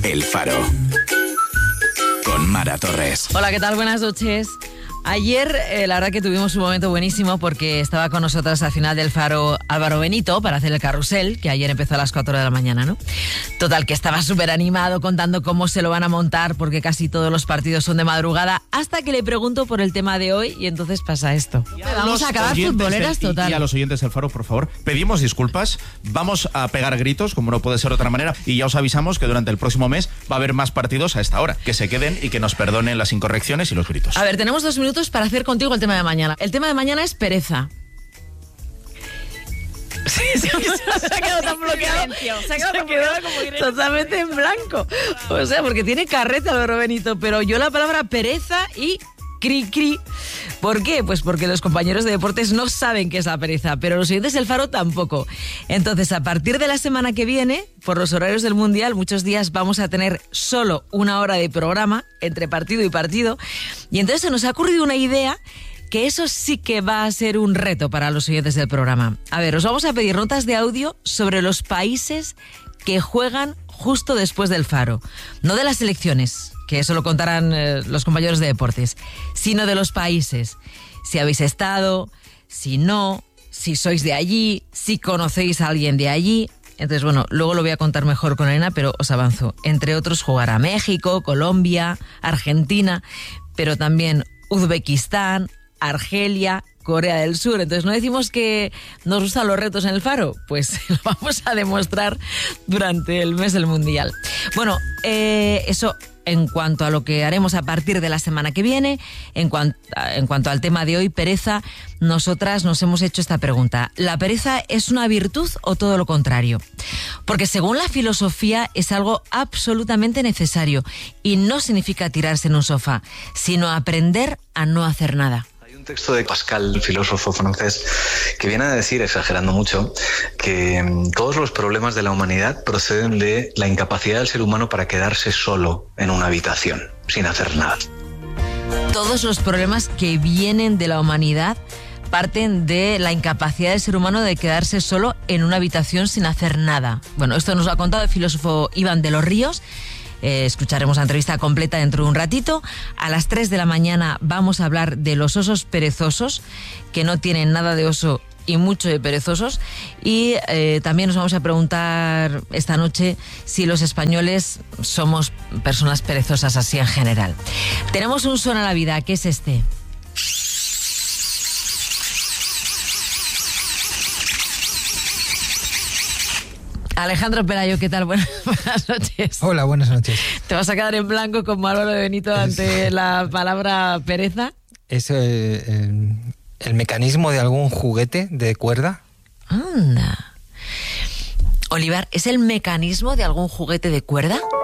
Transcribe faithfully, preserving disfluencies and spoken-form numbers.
El Faro. Con Mara Torres. Hola, ¿qué tal? Buenas noches. Ayer, eh, la verdad que tuvimos un momento buenísimo porque estaba con nosotras al final del Faro Álvaro Benito para hacer el carrusel, que ayer empezó a las cuatro de la mañana, ¿no? Total, que estaba súper animado contando cómo se lo van a montar porque casi todos los partidos son de madrugada, hasta que le pregunto por el tema de hoy y entonces pasa esto. Vamos a acabar futboleras del, total. Y a los oyentes del Faro, por favor, pedimos disculpas, vamos a pegar gritos, como no puede ser de otra manera, y ya os avisamos que durante el próximo mes va a haber más partidos a esta hora. Que se queden y que nos perdonen las incorrecciones y los gritos. A ver, tenemos dos minutos para hacer contigo el tema de mañana. El tema de mañana es pereza. Sí, sí, se ha quedado tan bloqueado. Se ha quedado, se quedado como totalmente en blanco. O sea, porque tiene carreta Álvaro Benito, pero yo la palabra pereza y cri cri. ¿Por qué? Pues porque los compañeros de deportes no saben qué es la pereza, pero los oyentes del Faro tampoco. Entonces, a partir de la semana que viene, por los horarios del Mundial, muchos días vamos a tener solo una hora de programa entre partido y partido. Y entonces se nos ha ocurrido una idea que eso sí que va a ser un reto para los oyentes del programa. A ver, os vamos a pedir notas de audio sobre los países que juegan justo después del Faro. No de las selecciones, que eso lo contarán eh, los compañeros de deportes, sino de los países. Si habéis estado, si no, si sois de allí, si conocéis a alguien de allí. Entonces, bueno, luego lo voy a contar mejor con Elena, pero os avanzo. Entre otros, jugará México, Colombia, Argentina, pero también Uzbekistán, Argelia, Corea del Sur. Entonces, ¿no decimos que nos gustan los retos en el Faro? Pues lo vamos a demostrar durante el mes del Mundial. Bueno, eh, eso en cuanto a lo que haremos a partir de la semana que viene. En, cuan, en cuanto al tema de hoy, pereza, nosotras nos hemos hecho esta pregunta. ¿La pereza es una virtud o todo lo contrario? Porque según la filosofía es algo absolutamente necesario y no significa tirarse en un sofá, sino aprender a no hacer nada. Un texto de Pascal, filósofo francés, que viene a decir, exagerando mucho, que todos los problemas de la humanidad proceden de la incapacidad del ser humano para quedarse solo en una habitación, sin hacer nada. Todos los problemas que vienen de la humanidad parten de la incapacidad del ser humano de quedarse solo en una habitación sin hacer nada. Bueno, esto nos lo ha contado el filósofo Iván de los Ríos. Eh, escucharemos la entrevista completa dentro de un ratito. A las tres de la mañana vamos a hablar de los osos perezosos, que no tienen nada de oso y mucho de perezosos. Y eh, también nos vamos a preguntar esta noche si los españoles somos personas perezosas así en general. Tenemos un son a la vida, que es este. Alejandro Pelayo, ¿qué tal? Buenas, buenas noches. Hola, buenas noches. ¿Te vas a quedar en blanco como Álvaro Benito ante es, la palabra pereza? ¿Es eh, el, el mecanismo de algún juguete de cuerda? Anda. Olivar, ¿es el mecanismo de algún juguete de cuerda?